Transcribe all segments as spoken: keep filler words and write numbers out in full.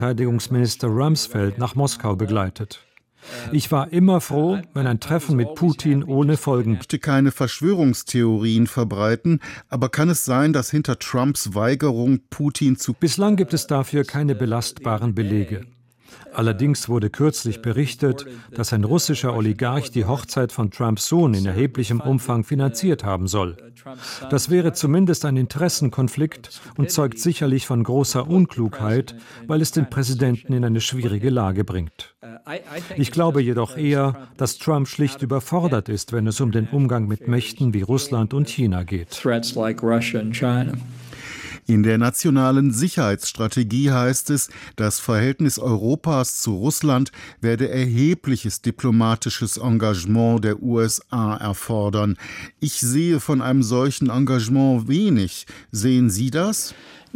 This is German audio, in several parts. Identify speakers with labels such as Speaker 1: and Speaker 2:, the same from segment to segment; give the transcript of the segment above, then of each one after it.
Speaker 1: Verteidigungsminister Rumsfeld nach Moskau begleitet. Ich war immer froh, wenn ein Treffen mit Putin ohne Folgen.
Speaker 2: Ich möchte keine Verschwörungstheorien verbreiten, aber kann es sein, dass hinter Trumps Weigerung, Putin zu...
Speaker 1: Bislang gibt es dafür keine belastbaren Belege. Allerdings wurde kürzlich berichtet, dass ein russischer Oligarch die Hochzeit von Trumps Sohn in erheblichem Umfang finanziert haben soll. Das wäre zumindest ein Interessenkonflikt und zeugt sicherlich von großer Unklugheit, weil es den Präsidenten in eine schwierige Lage bringt. Ich glaube jedoch eher, dass Trump schlicht überfordert ist, wenn es um den Umgang mit Mächten wie Russland und China geht.
Speaker 2: In der nationalen Sicherheitsstrategie heißt es, das Verhältnis Europas zu Russland werde erhebliches diplomatisches Engagement der U S A erfordern. Ich sehe von einem solchen Engagement wenig. Sehen Sie das?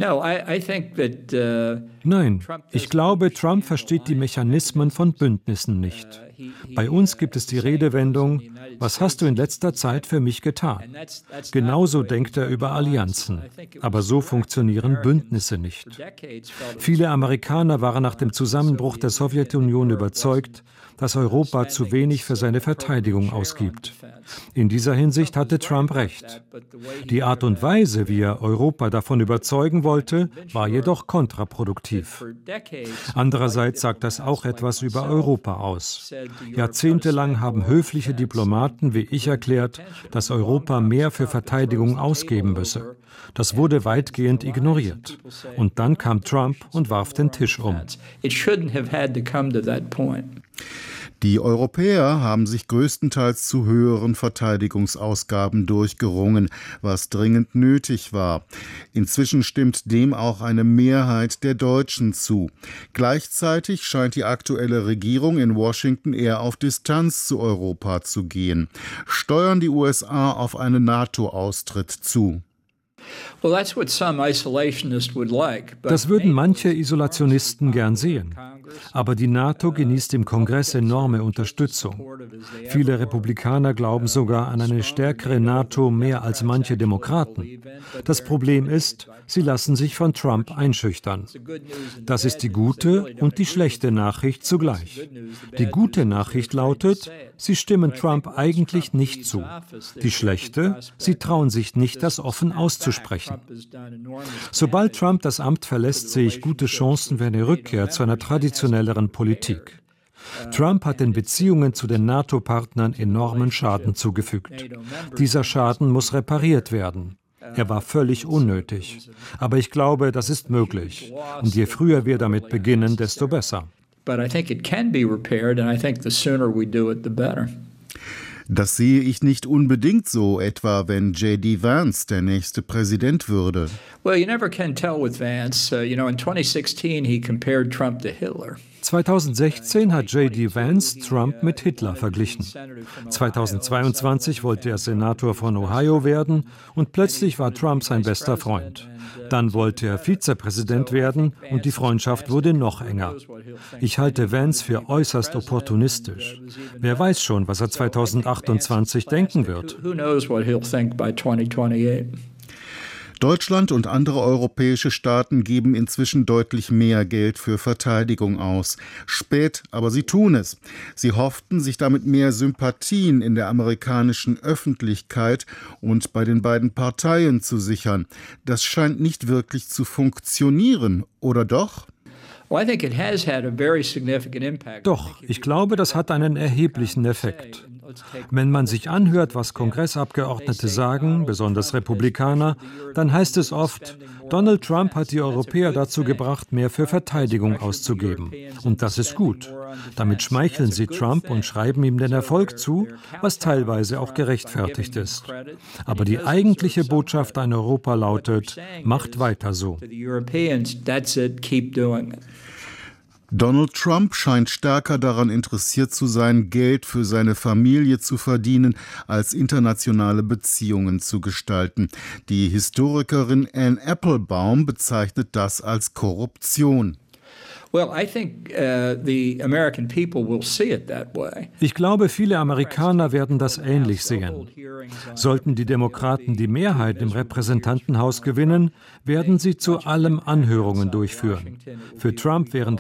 Speaker 1: Nein, ich glaube, Trump versteht die Mechanismen von Bündnissen nicht. Bei uns gibt es die Redewendung, was hast du in letzter Zeit für mich getan? Genauso denkt er über Allianzen. Aber so funktionieren Bündnisse nicht. Viele Amerikaner waren nach dem Zusammenbruch der Sowjetunion überzeugt, dass Europa zu wenig für seine Verteidigung ausgibt. In dieser Hinsicht hatte Trump recht. Die Art und Weise, wie er Europa davon überzeugen wollte, war jedoch kontraproduktiv. Andererseits sagt das auch etwas über Europa aus. Jahrzehntelang haben höfliche Diplomaten wie ich erklärt, dass Europa mehr für Verteidigung ausgeben müsse. Das wurde weitgehend ignoriert. Und dann kam Trump und warf den Tisch um.
Speaker 2: Die Europäer haben sich größtenteils zu höheren Verteidigungsausgaben durchgerungen, was dringend nötig war. Inzwischen stimmt dem auch eine Mehrheit der Deutschen zu. Gleichzeitig scheint die aktuelle Regierung in Washington eher auf Distanz zu Europa zu gehen. Steuern die U S A auf einen NATO-Austritt zu?
Speaker 1: Das würden manche Isolationisten gern sehen. Aber die NATO genießt im Kongress enorme Unterstützung. Viele Republikaner glauben sogar an eine stärkere NATO mehr als manche Demokraten. Das Problem ist, sie lassen sich von Trump einschüchtern. Das ist die gute und die schlechte Nachricht zugleich. Die gute Nachricht lautet, sie stimmen Trump eigentlich nicht zu. Die schlechte, sie trauen sich nicht, das offen auszusprechen. Sobald Trump das Amt verlässt, sehe ich gute Chancen für eine Rückkehr zu einer traditionelleren Politik. Trump hat den Beziehungen zu den NATO-Partnern enormen Schaden zugefügt. Dieser Schaden muss repariert werden. Er war völlig unnötig. Aber ich glaube, das ist möglich. Und je früher wir damit beginnen, desto besser.
Speaker 2: Das sehe ich nicht unbedingt so, etwa wenn J D Vance der nächste Präsident würde.
Speaker 3: Well, you never can tell with Vance. Uh, you know, in twenty sixteen he compared Trump to Hitler.
Speaker 1: zweitausendsechzehn hat J D Vance Trump mit Hitler verglichen. zweitausendzweiundzwanzig wollte er Senator von Ohio werden und plötzlich war Trump sein bester Freund. Dann wollte er Vizepräsident werden und die Freundschaft wurde noch enger. Ich halte Vance für äußerst opportunistisch. Wer weiß schon, was er zweitausendachtundzwanzig denken wird.
Speaker 2: Deutschland und andere europäische Staaten geben inzwischen deutlich mehr Geld für Verteidigung aus. Spät, aber sie tun es. Sie hofften, sich damit mehr Sympathien in der amerikanischen Öffentlichkeit und bei den beiden Parteien zu sichern. Das scheint nicht wirklich zu funktionieren, oder doch?
Speaker 1: Doch, ich glaube, das hat einen erheblichen Effekt. Wenn man sich anhört, was Kongressabgeordnete sagen, besonders Republikaner, dann heißt es oft, Donald Trump hat die Europäer dazu gebracht, mehr für Verteidigung auszugeben. Und das ist gut. Damit schmeicheln sie Trump und schreiben ihm den Erfolg zu, was teilweise auch gerechtfertigt ist. Aber die eigentliche Botschaft an Europa lautet, macht weiter so.
Speaker 2: Donald Trump scheint stärker daran interessiert zu sein, Geld für seine Familie zu verdienen, als internationale Beziehungen zu gestalten. Die Historikerin Anne Applebaum bezeichnet das als Korruption.
Speaker 1: Ich glaube, viele Amerikaner werden das ähnlich sehen. Sollten die Demokraten die Mehrheit im Repräsentantenhaus gewinnen, werden sie zu allem Anhörungen durchführen. Für Trump wären